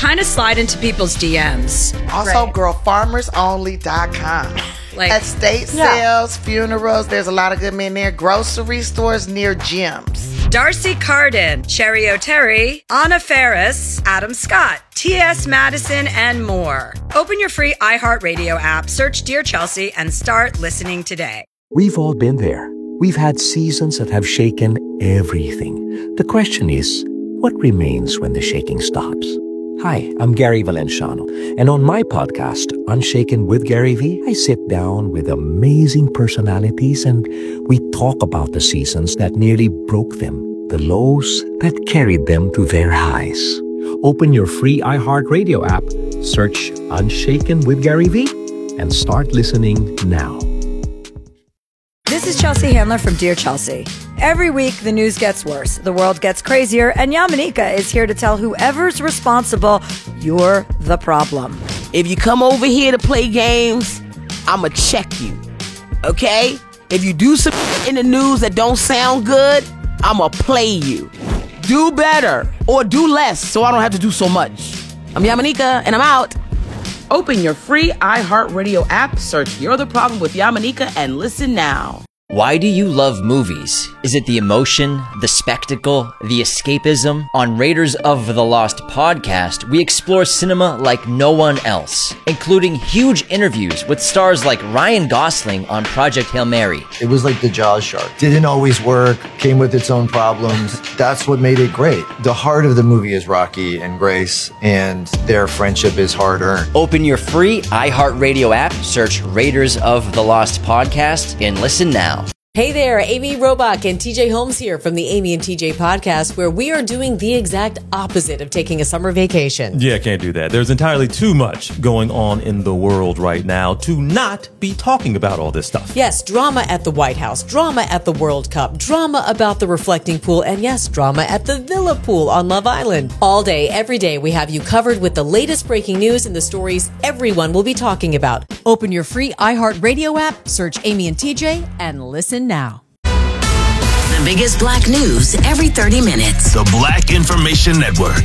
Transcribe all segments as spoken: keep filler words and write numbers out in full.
kind of slide into people's D Ms. Also, right. girl farmers only dot com. Like estate yeah. sales, funerals, there's a lot of good men there. Grocery stores near gyms. Darcy Carden, Sherry O'Terry, Anna Ferris, Adam Scott, T S Madison, and more. Open your free iHeartRadio app, search Dear Chelsea, and start listening today. We've all been there. We've had seasons that have shaken everything. The question is, what remains when the shaking stops? Hi, I'm Gary Valenciano, and on my podcast, Unshaken with Gary V, I sit down with amazing personalities and we talk about the seasons that nearly broke them, the lows that carried them to their highs. Open your free iHeartRadio app, search Unshaken with Gary V, and start listening now. This is Chelsea Handler from Dear Chelsea. Every week, the news gets worse, the world gets crazier, and Yamanika is here to tell whoever's responsible, you're the problem. If you come over here to play games, I'ma check you, okay? If you do some in the news that don't sound good, I'ma play you. Do better, or do less, so I don't have to do so much. I'm Yamanika, and I'm out. Open your free iHeartRadio app, search You're the Problem with Yamanika, and listen now. Why do you love movies? Is it the emotion, the spectacle, the escapism? On Raiders of the Lost podcast, we explore cinema like no one else, including huge interviews with stars like Ryan Gosling on Project Hail Mary. It was like the Jaws shark. Didn't always work, came with its own problems. That's what made it great. The heart of the movie is Rocky and Grace, and their friendship is hard-earned. Open your free iHeartRadio app, search Raiders of the Lost podcast, and listen now. Hey there, Amy Robach and T J Holmes here from the Amy and T J podcast, where we are doing the exact opposite of taking a summer vacation. Yeah, can't do that. There's entirely too much going on in the world right now to not be talking about all this stuff. Yes, drama at the White House, drama at the World Cup, drama about the reflecting pool, and yes, drama at the Villa Pool on Love Island. All day, every day, we have you covered with the latest breaking news and the stories everyone will be talking about. Open your free iHeartRadio app, search Amy and T J, and listen now. The biggest black news every thirty minutes. The Black Information Network.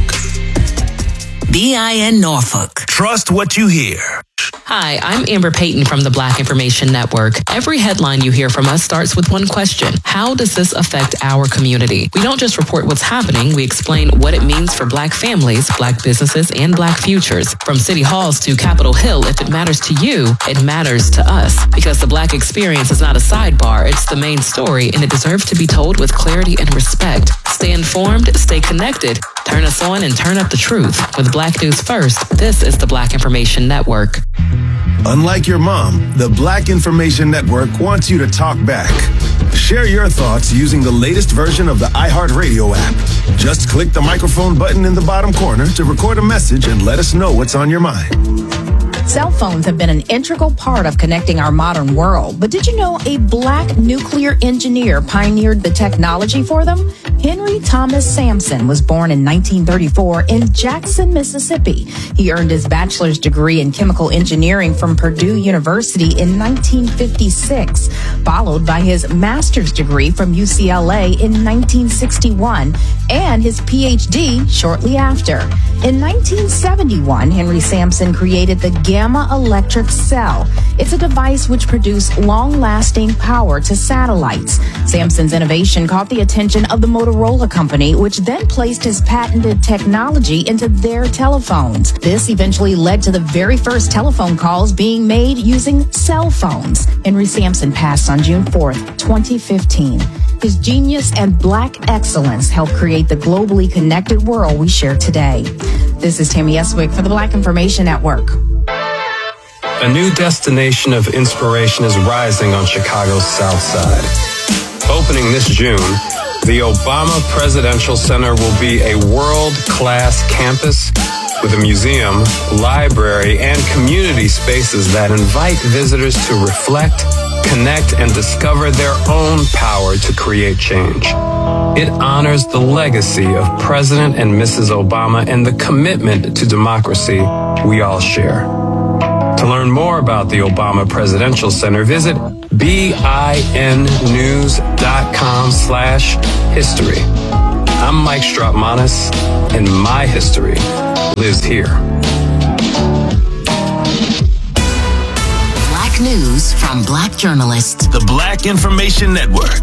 B I N Norfolk. Trust what you hear. Hi, I'm Amber Payton from the Black Information Network. Every headline you hear from us starts with one question. How does this affect our community? We don't just report what's happening, we explain what it means for black families, black businesses, and black futures. From city halls to Capitol Hill, if it matters to you, it matters to us. Because the black experience is not a sidebar, it's the main story, and it deserves to be told with clarity and respect. Stay informed, stay connected, turn us on, and turn up the truth. With Black News First, this is the Black Information Network. Unlike your mom, the Black Information Network wants you to talk back. Share your thoughts using the latest version of the iHeartRadio app. Just click the microphone button in the bottom corner to record a message and let us know what's on your mind. Cell phones have been an integral part of connecting our modern world. But did you know a black nuclear engineer pioneered the technology for them? Henry Thomas Sampson was born in nineteen thirty-four in Jackson, Mississippi. He earned his bachelor's degree in chemical engineering from Purdue University in nineteen fifty-six, followed by his master's degree from U C L A in nineteen sixty-one and his P H D shortly after. In nineteen seventy-one, Henry Sampson created the Gamma Electric Cell. It's a device which produced long-lasting power to satellites. Sampson's innovation caught the attention of the Motorola Company, which then placed his patented technology into their telephones. This eventually led to the very first telephone calls being made using cell phones. Henry Sampson passed on June fourth, twenty fifteen. His genius and black excellence helped create the globally connected world we share today. This is Tammy Eswick for the Black Information Network. A new destination of inspiration is rising on Chicago's South Side. Opening this June, the Obama Presidential Center will be a world-class campus with a museum, library, and community spaces that invite visitors to reflect, connect, and discover their own power to create change. It honors the legacy of President and Missus Obama and the commitment to democracy we all share. To learn more about the Obama Presidential Center, visit binnews.com slash history. I'm Mike Strautmanis, and my history lives here. Black news from Black journalists. The Black Information Network.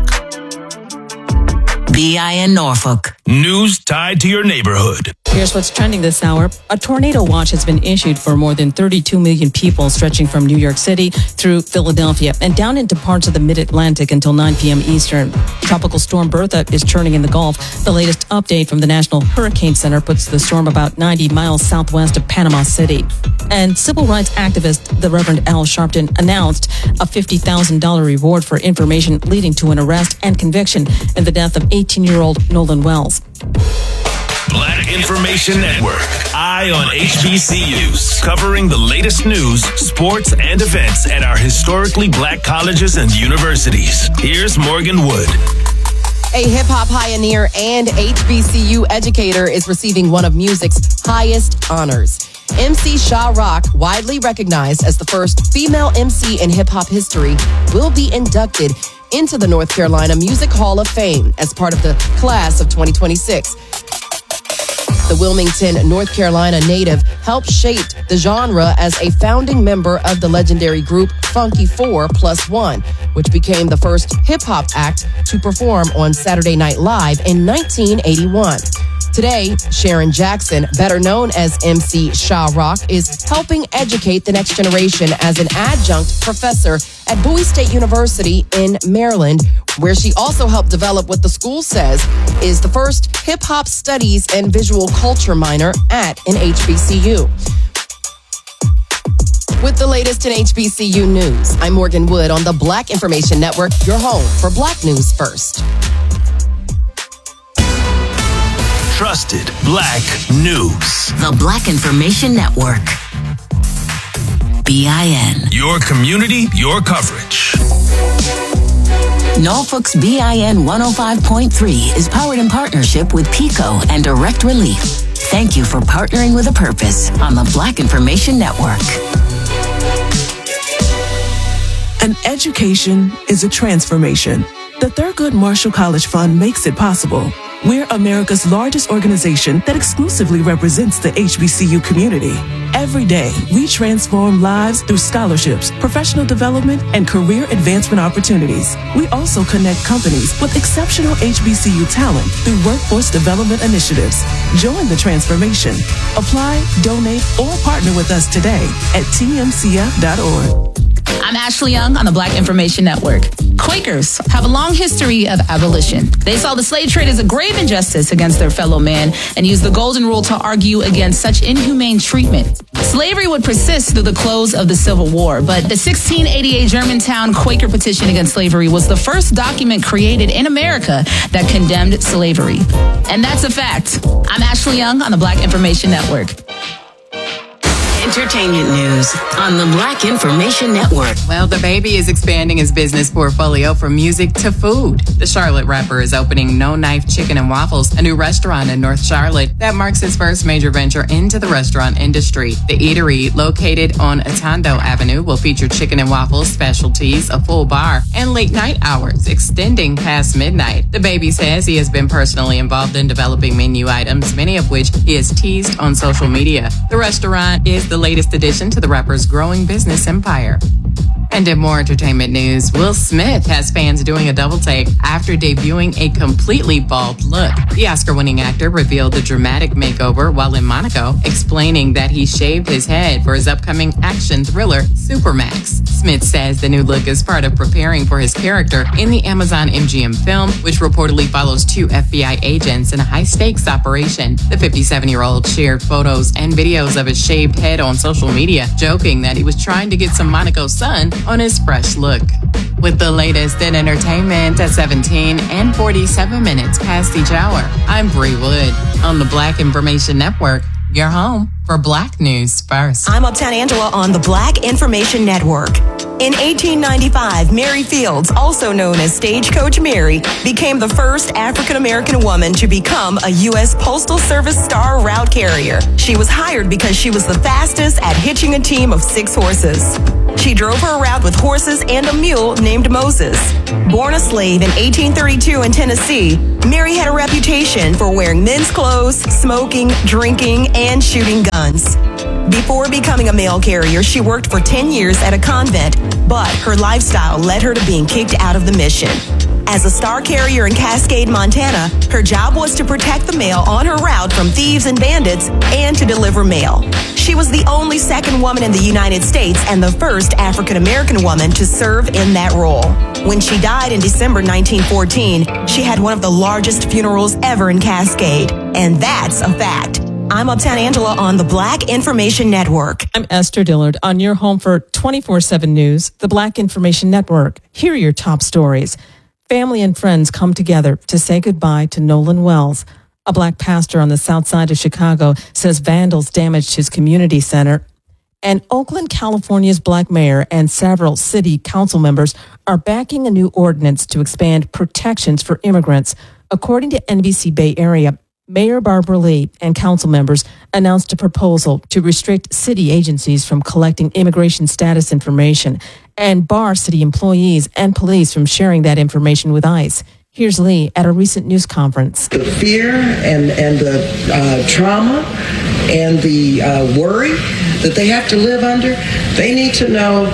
B I N Norfolk. News tied to your neighborhood. Here's what's trending this hour. A tornado watch has been issued for more than thirty-two million people, stretching from New York City through Philadelphia and down into parts of the mid-Atlantic until nine p.m. Eastern. Tropical storm Bertha is churning in the Gulf. The latest update from the National Hurricane Center puts the storm about ninety miles southwest of Panama City. And civil rights activist, the Reverend Al Sharpton, announced a fifty thousand dollars reward for information leading to an arrest and conviction in the death of eighteen-year-old Nolan Wells. Black Information Network. Eye on H B C Us. Covering the latest news, sports, and events at our historically black colleges and universities. Here's Morgan Wood. A hip-hop pioneer and H B C U educator is receiving one of music's highest honors. M C Sha Rock, widely recognized as the first female M C in hip-hop history, will be inducted into the North Carolina Music Hall of Fame as part of the class of twenty twenty-six. The Wilmington, North Carolina native helped shape the genre as a founding member of the legendary group Funky Four Plus One, which became the first hip-hop act to perform on Saturday Night Live in nineteen eighty-one. Today, Sharon Jackson, better known as M C Sha Rock, is helping educate the next generation as an adjunct professor at Bowie State University in Maryland, where she also helped develop what the school says is the first hip-hop studies and visual culture minor at an H B C U. With the latest in H B C U news, I'm Morgan Wood on the Black Information Network, your home for Black News First. Trusted Black News. The Black Information Network. B I N. Your community, your coverage. Norfolk's B I N one oh five point three is powered in partnership with PICO and Direct Relief. Thank you for partnering with a purpose on the Black Information Network. An education is a transformation. The Thurgood Marshall College Fund makes it possible. We're America's largest organization that exclusively represents the H B C U community. Every day, we transform lives through scholarships, professional development, and career advancement opportunities. We also connect companies with exceptional H B C U talent through workforce development initiatives. Join the transformation. Apply, donate, or partner with us today at T M C F dot org. I'm Ashley Young on the Black Information Network. Quakers have a long history of abolition. They saw the slave trade as a grave injustice against their fellow man and used the Golden Rule to argue against such inhumane treatment. Slavery would persist through the close of the Civil War, but the sixteen eighty-eight Germantown Quaker Petition against slavery was the first document created in America that condemned slavery. And that's a fact. I'm Ashley Young on the Black Information Network. Entertainment news on the Black Information Network. Well, the baby is expanding his business portfolio from music to food. The Charlotte rapper is opening No Knife Chicken and Waffles, a new restaurant in North Charlotte that marks his first major venture into the restaurant industry. The eatery, located on Atondo Avenue, will feature chicken and waffles, specialties, a full bar, and late night hours, extending past midnight. The baby says he has been personally involved in developing menu items, many of which he has teased on social media. The restaurant is the latest addition to the rapper's growing business empire. And in more entertainment news, Will Smith has fans doing a double take after debuting a completely bald look. The Oscar-winning actor revealed the dramatic makeover while in Monaco, explaining that he shaved his head for his upcoming action thriller, Supermax. Smith says the new look is part of preparing for his character in the Amazon M G M film, which reportedly follows two F B I agents in a high-stakes operation. The fifty-seven-year-old shared photos and videos of his shaved head on social media, joking that he was trying to get some Monaco sun on his fresh look. With the latest in entertainment at seventeen and forty-seven minutes past each hour, I'm Bree Wood on the Black Information Network, your home for Black News First. I'm Uptown Angela on the Black Information Network. In eighteen ninety-five, Mary Fields, also known as Stagecoach Mary, became the first African-American woman to become a U S Postal Service Star Route Carrier. She was hired because she was the fastest at hitching a team of six horses. She drove her route with horses and a mule named Moses. Born a slave in eighteen thirty-two in Tennessee, Mary had a reputation for wearing men's clothes, smoking, drinking, and shooting guns. Before becoming a mail carrier, she worked for ten years at a convent, but her lifestyle led her to being kicked out of the mission. As a star carrier in Cascade, Montana, her job was to protect the mail on her route from thieves and bandits and to deliver mail. She was the only second woman in the United States and the first African-American woman to serve in that role. When she died in December nineteen fourteen, she had one of the largest funerals ever in Cascade, and that's a fact. I'm Uptown Angela on the Black Information Network. I'm Esther Dillard on your home for twenty-four seven News, the Black Information Network. Here are your top stories. Family and friends come together to say goodbye to Nolan Wells. A black pastor on the south side of Chicago says vandals damaged his community center. And Oakland, California's black mayor and several city council members are backing a new ordinance to expand protections for immigrants. According to N B C Bay Area, Mayor Barbara Lee and council members announced a proposal to restrict city agencies from collecting immigration status information and bar city employees and police from sharing that information with ICE. Here's Lee at a recent news conference. The fear and, and the uh, trauma and the uh, worry that they have to live under, they need to know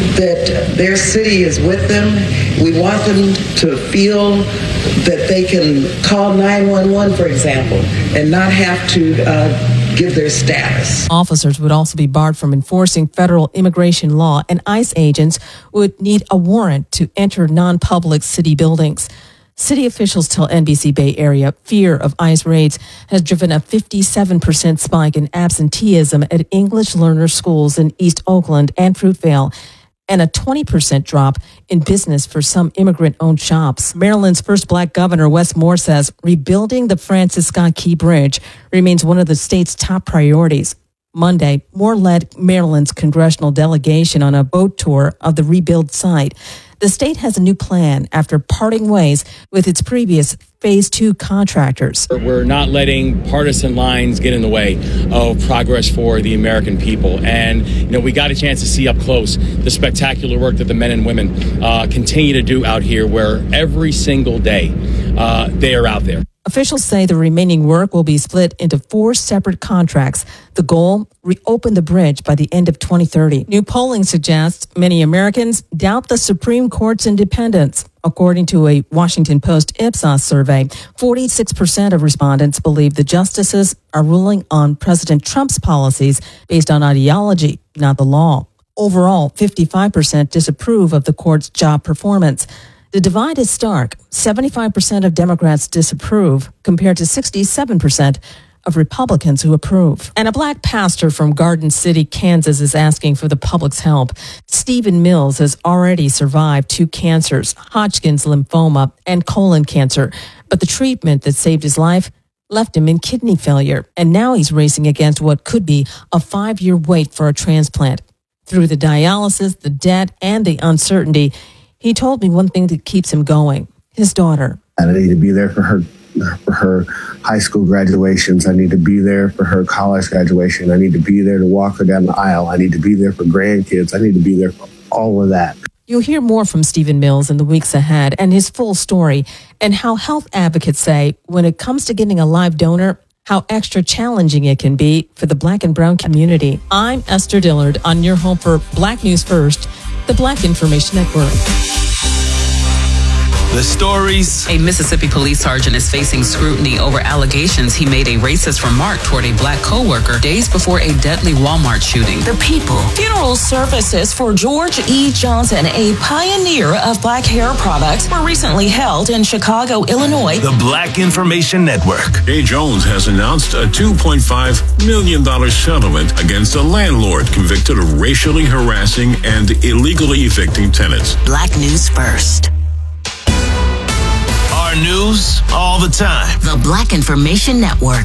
that their city is with them. We want them to feel that they can call nine one one, for example, and not have to uh, give their status. Officers would also be barred from enforcing federal immigration law, and ICE agents would need a warrant to enter non-public city buildings. City officials tell N B C Bay Area fear of ICE raids has driven a fifty-seven percent spike in absenteeism at English learner schools in East Oakland and Fruitvale, and a twenty percent drop in business for some immigrant-owned shops. Maryland's first black governor, Wes Moore, says rebuilding the Francis Scott Key Bridge remains one of the state's top priorities. Monday, Moore led Maryland's congressional delegation on a boat tour of the rebuild site. The state has a new plan after parting ways with its previous Phase two contractors. We're not letting partisan lines get in the way of progress for the American people. And, you know, we got a chance to see up close the spectacular work that the men and women uh, continue to do out here, where every single day uh, they are out there. Officials say the remaining work will be split into four separate contracts. The goal, reopen the bridge by the end of twenty thirty. New polling suggests many Americans doubt the Supreme Court's independence. According to a Washington Post Ipsos survey, forty-six percent of respondents believe the justices are ruling on President Trump's policies based on ideology, not the law. Overall, fifty-five percent disapprove of the court's job performance. The divide is stark. seventy-five percent of Democrats disapprove, compared to sixty-seven percent of Republicans who approve. And a black pastor from Garden City, Kansas, is asking for the public's help. Stephen Mills has already survived two cancers, Hodgkin's lymphoma and colon cancer, but the treatment that saved his life left him in kidney failure, and now he's racing against what could be a five-year wait for a transplant. Through the dialysis, the debt, and the uncertainty, he told me one thing that keeps him going, his daughter. I need to be there for her for her high school graduations. I need to be there for her college graduation. I need to be there to walk her down the aisle. I need to be there for grandkids. I need to be there for all of that. You'll hear more from Stephen Mills in the weeks ahead and his full story and how health advocates say when it comes to getting a live donor, how extra challenging it can be for the black and brown community. I'm Esther Dillard on your home for Black News First, the Black Information Network. The stories. A Mississippi police sergeant is facing scrutiny over allegations he made a racist remark toward a black coworker days before a deadly Walmart shooting. The people. Funeral services for George E. Johnson, a pioneer of black hair products, were recently held in Chicago, Illinois. The Black Information Network. Jay Jones has announced a two point five million dollars settlement against a landlord convicted of racially harassing and illegally evicting tenants. Black News First. Our news all the time. The Black Information Network.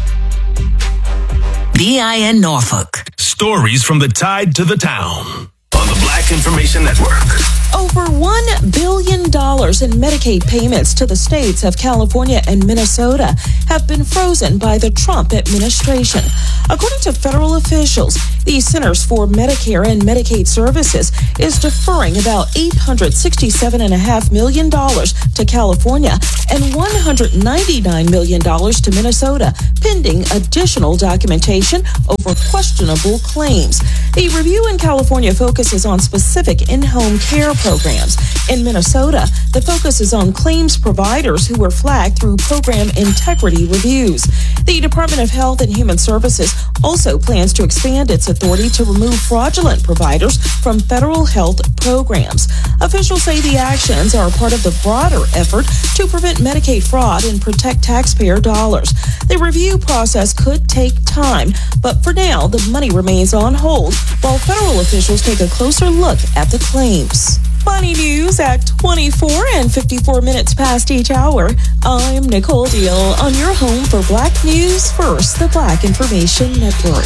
B I N Norfolk. Stories from the tide to the town. on the Black Information Network. Over one billion dollars in Medicaid payments to the states of California and Minnesota have been frozen by the Trump administration. According to federal officials, the Centers for Medicare and Medicaid Services is deferring about eight hundred sixty-seven point five million dollars to California and one hundred ninety-nine million dollars to Minnesota, pending additional documentation over questionable claims. The review in California focuses on specific in-home care programs. In Minnesota, the focus is on claims providers who were flagged through program integrity reviews. The Department of Health and Human Services also plans to expand its authority to remove fraudulent providers from federal health programs. Officials say the actions are part of the broader effort to prevent Medicaid fraud and protect taxpayer dollars. The review process could take time, but for now, the money remains on hold while federal officials take a closer look at the claims. Funny news at twenty-four and fifty-four minutes past each hour. I'm Nicole Deal on your home for Black News First, the Black Information Network.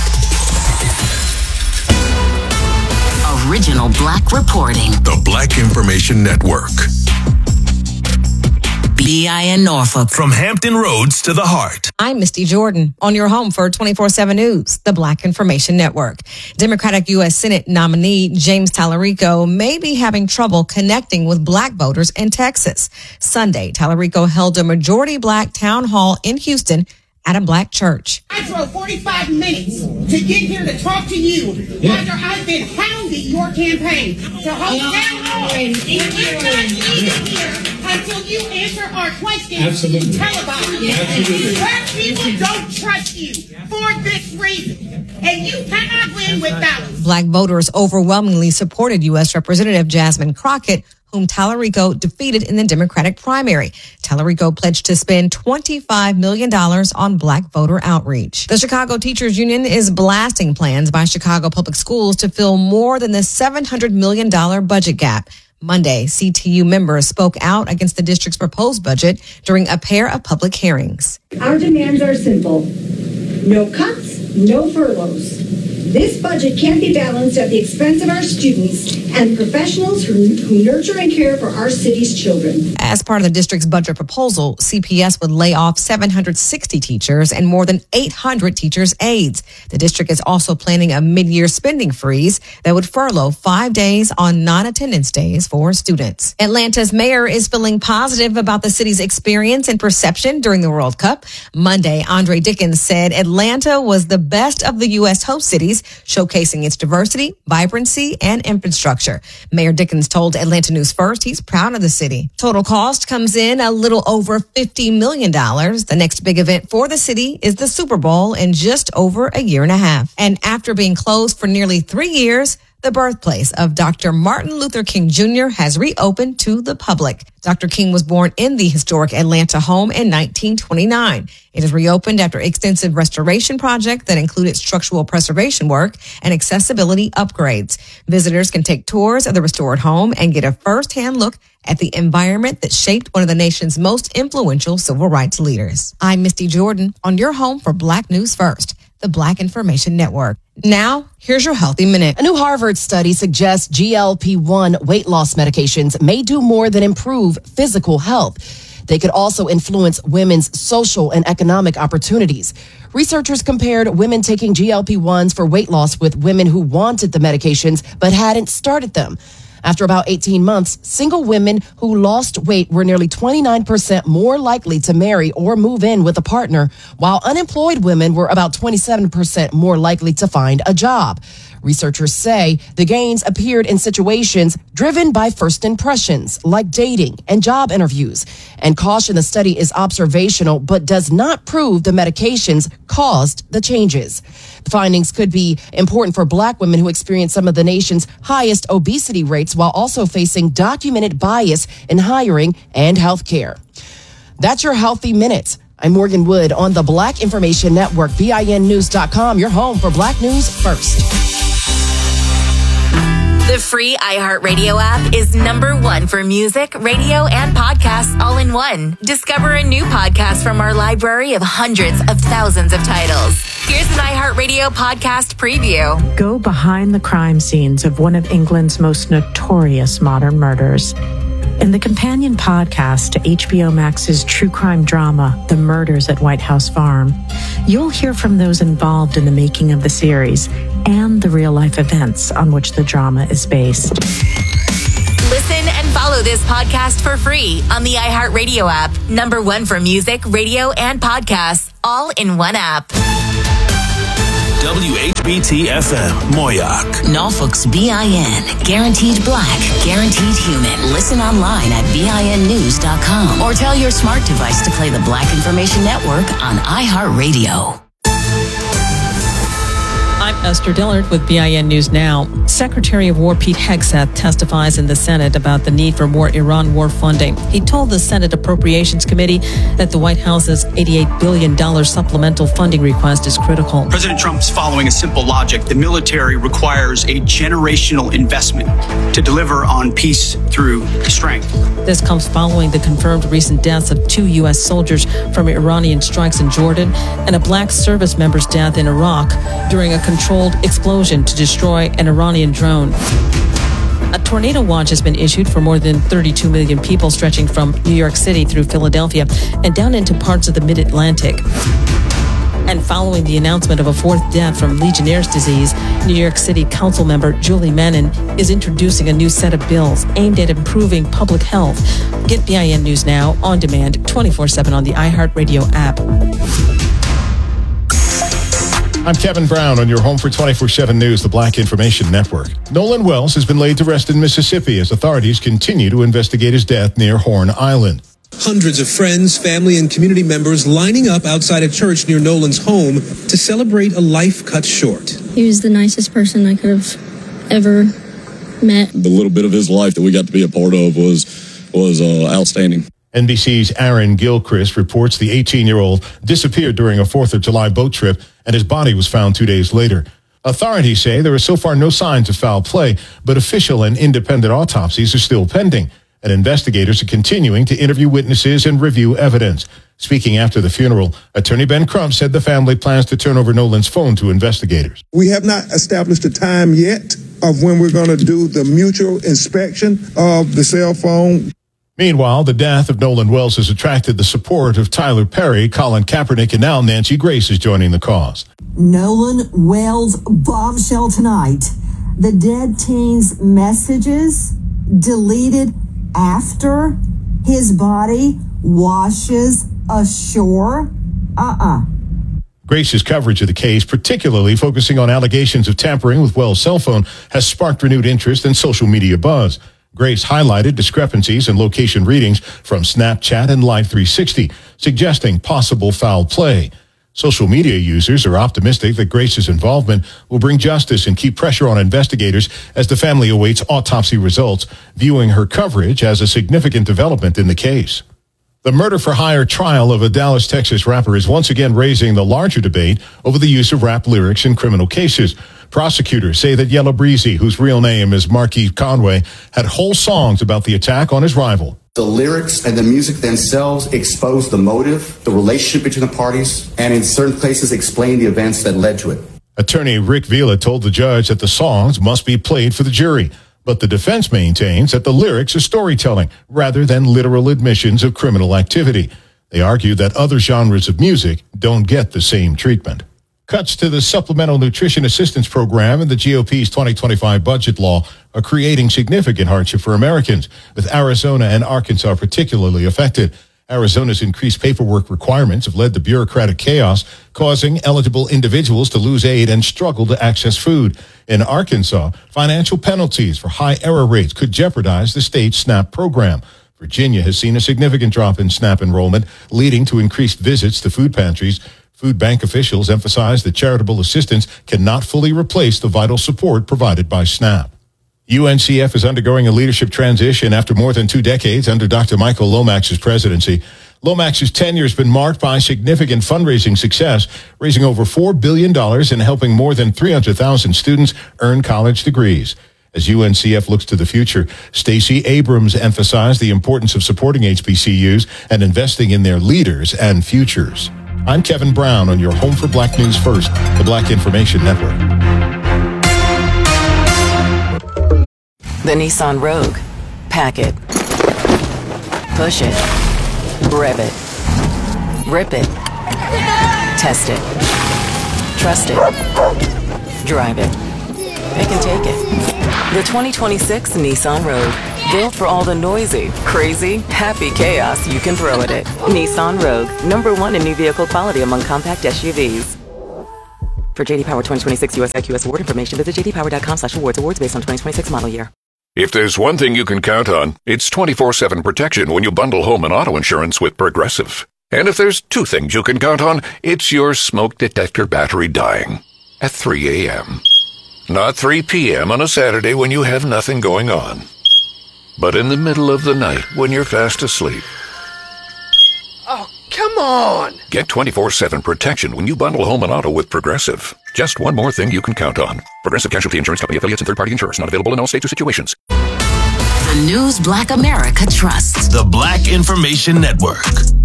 Original Black reporting. The Black Information Network. B I N Norfolk. From Hampton Roads to the heart. I'm Misty Jordan on your home for twenty-four seven News, the Black Information Network. Democratic U S Senate nominee James Tallarico may be having trouble connecting with Black voters in Texas. Sunday, Tallarico held a majority Black town hall in Houston at a Black church. I drove forty-five minutes to get here to talk to you after I've been hounding your campaign to hold town hall. And we're not leaving here until you answer our questions. Absolutely. Televised. Absolutely. Black people don't trust you for this reason, and you cannot win with balance. Black voters overwhelmingly supported U S Representative Jasmine Crockett, whom Tallarico defeated in the Democratic primary. Tallarico pledged to spend twenty-five million dollars on Black voter outreach. The Chicago Teachers Union is blasting plans by Chicago Public Schools to fill more than the seven hundred million dollars budget gap. Monday, C T U members spoke out against the district's proposed budget during a pair of public hearings. Our demands are simple. No cuts, no furloughs. This budget can't be balanced at the expense of our students and professionals who, who nurture and care for our city's children. As part of the district's budget proposal, C P S would lay off seven hundred sixty teachers and more than eight hundred teachers' aides. The district is also planning a mid-year spending freeze that would furlough five days on non-attendance days for students. Atlanta's mayor is feeling positive about the city's experience and perception during the World Cup. Monday, Andre Dickens said Atlanta was the best of the U S host cities, showcasing its diversity, vibrancy, and infrastructure. Mayor Dickens told Atlanta News First he's proud of the city. Total cost comes in a little over fifty million dollars. The next big event for the city is the Super Bowl in just over a year and a half. And after being closed for nearly three years, the birthplace of Doctor Martin Luther King Junior has reopened to the public. Doctor King was born in the historic Atlanta home in nineteen twenty-nine. It is reopened after extensive restoration project that included structural preservation work and accessibility upgrades. Visitors can take tours of the restored home and get a first-hand look at the environment that shaped one of the nation's most influential civil rights leaders. I'm Misty Jordan on your home for Black News First, the Black Information Network. Now, here's your Healthy Minute. A new Harvard study suggests G L P one weight loss medications may do more than improve physical health. They could also influence women's social and economic opportunities. Researchers compared women taking G L P ones for weight loss with women who wanted the medications but hadn't started them. After about eighteen months, single women who lost weight were nearly twenty-nine percent more likely to marry or move in with a partner, while unemployed women were about twenty-seven percent more likely to find a job. Researchers say the gains appeared in situations driven by first impressions, like dating and job interviews, and caution the study is observational but does not prove the medications caused the changes. The findings could be important for Black women who experience some of the nation's highest obesity rates while also facing documented bias in hiring and health care. That's your Healthy Minute. I'm Morgan Wood on the Black Information Network, B I N news dot com, your home for Black News First. The The free iHeartRadio app is number one for music, radio, and podcasts all in one. Discover a new podcast from our library of hundreds of thousands of titles. Here's an iHeartRadio podcast preview. Go behind the crime scenes of one of England's most notorious modern murders. In the companion podcast to H B O Max's true crime drama, The Murders at White House Farm, you'll hear from those involved in the making of the series and the real-life events on which the drama is based. Listen and follow this podcast for free on the iHeartRadio app. Number one for music, radio, and podcasts, all in one app. W H B T F M, Moyoc. Norfolk's B I N. Guaranteed black, guaranteed human. Listen online at B I N news dot com or tell your smart device to play the Black Information Network on iHeartRadio. I'm Esther Dillard with B I N News Now. Secretary of War Pete Hegseth testifies in the Senate about the need for more Iran war funding. He told the Senate Appropriations Committee that the White House's eighty-eight billion dollars supplemental funding request is critical. President Trump's following a simple logic. The military requires a generational investment to deliver on peace through strength. This comes following the confirmed recent deaths of two U S soldiers from Iranian strikes in Jordan and a black service member's death in Iraq during a controlled explosion to destroy an Iranian drone. A tornado watch has been issued for more than thirty-two million people, stretching from New York City through Philadelphia and down into parts of the mid-Atlantic. And following the announcement of a fourth death from Legionnaire's disease, New York City Council member Julie Menin is introducing a new set of bills aimed at improving public health. Get B I N News Now on demand twenty-four seven on the iHeartRadio app. I'm Kevin Brown on your home for twenty-four seven News, the Black Information Network. Nolan Wells has been laid to rest in Mississippi as authorities continue to investigate his death near Horn Island. Hundreds of friends, family, and community members lining up outside a church near Nolan's home to celebrate a life cut short. He was the nicest person I could have ever met. The little bit of his life that we got to be a part of was, was uh, outstanding. N B C's Aaron Gilchrist reports the eighteen-year-old disappeared during a fourth of July boat trip and his body was found two days later. Authorities say there are so far no signs of foul play, but official and independent autopsies are still pending, and investigators are continuing to interview witnesses and review evidence. Speaking after the funeral, Attorney Ben Crump said the family plans to turn over Nolan's phone to investigators. We have not established a time yet of when we're going to do the mutual inspection of the cell phone. Meanwhile, the death of Nolan Wells has attracted the support of Tyler Perry, Colin Kaepernick, and now Nancy Grace is joining the cause. Nolan Wells bombshell tonight. The dead teen's messages deleted after his body washes ashore. Uh-uh. Grace's coverage of the case, particularly focusing on allegations of tampering with Wells' cell phone, has sparked renewed interest and social media buzz. Grace highlighted discrepancies in location readings from Snapchat and Live three sixty, suggesting possible foul play. Social media users are optimistic that Grace's involvement will bring justice and keep pressure on investigators as the family awaits autopsy results, viewing her coverage as a significant development in the case. The murder-for-hire trial of a Dallas, Texas rapper is once again raising the larger debate over the use of rap lyrics in criminal cases. Prosecutors say that Yella Breezy, whose real name is Marquis Conway, had whole songs about the attack on his rival. The lyrics and the music themselves expose the motive, the relationship between the parties, and in certain places explain the events that led to it. Attorney Rick Vila told the judge that the songs must be played for the jury, but the defense maintains that the lyrics are storytelling rather than literal admissions of criminal activity. They argue that other genres of music don't get the same treatment. Cuts to the Supplemental Nutrition Assistance Program and the G O P's twenty twenty-five budget law are creating significant hardship for Americans, with Arizona and Arkansas particularly affected. Arizona's increased paperwork requirements have led to bureaucratic chaos, causing eligible individuals to lose aid and struggle to access food. In Arkansas, financial penalties for high error rates could jeopardize the state's SNAP program. Virginia has seen a significant drop in SNAP enrollment, leading to increased visits to food pantries. Food bank officials emphasize that charitable assistance cannot fully replace the vital support provided by SNAP. U N C F is undergoing a leadership transition after more than two decades under Doctor Michael Lomax's presidency. Lomax's tenure has been marked by significant fundraising success, raising over four billion dollars and helping more than three hundred thousand students earn college degrees. As U N C F looks to the future, Stacey Abrams emphasized the importance of supporting H B C Us and investing in their leaders and futures. I'm Kevin Brown on your home for Black News First, the Black Information Network. The Nissan Rogue. Pack it. Push it. Rev it. Rip it. Test it. Trust it. Drive it. Pick and take it. The twenty twenty-six Nissan Rogue. Built for all the noisy, crazy, happy chaos you can throw at it. Nissan Rogue. Number one in new vehicle quality among compact S U Vs. For J D Power twenty twenty-six U S I Q S award information, visit j d power dot com slash awards. Awards based on twenty twenty-six model year. If there's one thing you can count on, it's twenty-four seven protection when you bundle home and auto insurance with Progressive. And if there's two things you can count on, it's your smoke detector battery dying at three a.m. Not three p.m. on a Saturday when you have nothing going on, but in the middle of the night when you're fast asleep. Oh, come on! Get twenty-four seven protection when you bundle home and auto with Progressive. Just one more thing you can count on. Progressive Casualty Insurance Company affiliates and third-party insurers. Not available in all states or situations. The news Black America trusts. The Black Information Network.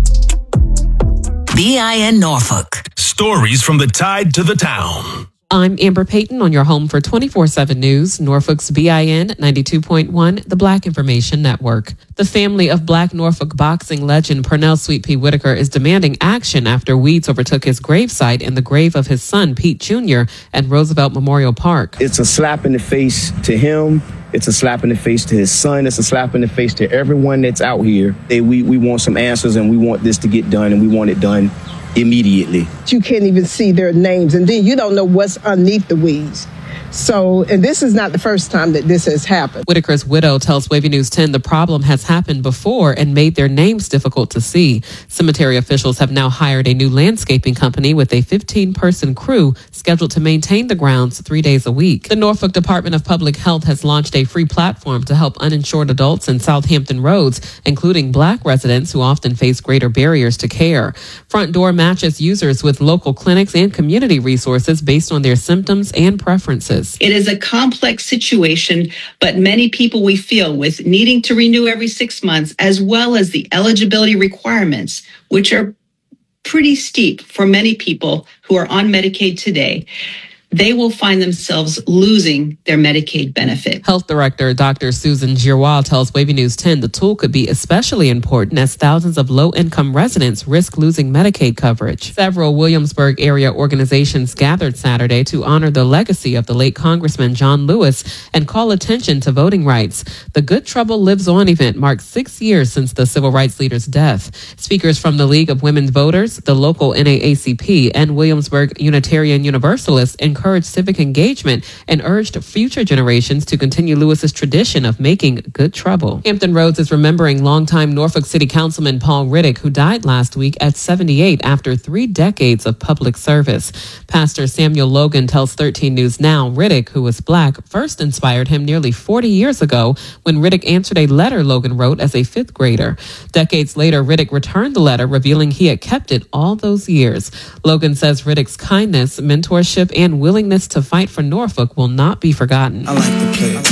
B I N Norfolk. Stories from the tide to the town. I'm Amber Payton on your home for twenty-four seven News, Norfolk's B I N ninety-two point one, the Black Information Network. The family of Black Norfolk boxing legend Pernell Sweet Pea Whitaker is demanding action after weeds overtook his gravesite and the grave of his son, Pete Junior, at Roosevelt Memorial Park. It's a slap in the face to him. It's a slap in the face to his son. It's a slap in the face to everyone that's out here. They, we, we want some answers, and we want this to get done, and we want it done immediately. You can't even see their names, and then you don't know what's underneath the weeds. So, and this is not the first time that this has happened. Whitaker's widow tells Wavy News ten the problem has happened before and made their names difficult to see. Cemetery officials have now hired a new landscaping company with a fifteen-person crew scheduled to maintain the grounds three days a week. The Norfolk Department of Public Health has launched a free platform to help uninsured adults in Southampton roads, including Black residents who often face greater barriers to care. Front Door matches users with local clinics and community resources based on their symptoms and preferences. It is a complex situation, but many people we feel with needing to renew every six months, as well as the eligibility requirements, which are pretty steep for many people who are on Medicaid today, they will find themselves losing their Medicaid benefit. Health Director Doctor Susan Giroir tells Wavy News ten the tool could be especially important as thousands of low-income residents risk losing Medicaid coverage. Several Williamsburg area organizations gathered Saturday to honor the legacy of the late Congressman John Lewis and call attention to voting rights. The Good Trouble Lives On event marks six years since the civil rights leader's death. Speakers from the League of Women Voters, the local N double A C P, and Williamsburg Unitarian Universalists encouraged civic engagement and urged future generations to continue Lewis's tradition of making good trouble. Hampton Roads is remembering longtime Norfolk City Councilman Paul Riddick, who died last week at seventy-eight after three decades of public service. Pastor Samuel Logan tells thirteen News Now Riddick, who was Black, first inspired him nearly forty years ago when Riddick answered a letter Logan wrote as a fifth grader. Decades later, Riddick returned the letter, revealing he had kept it all those years. Logan says Riddick's kindness, mentorship, and willingness to fight for Norfolk will not be forgotten. I like the play.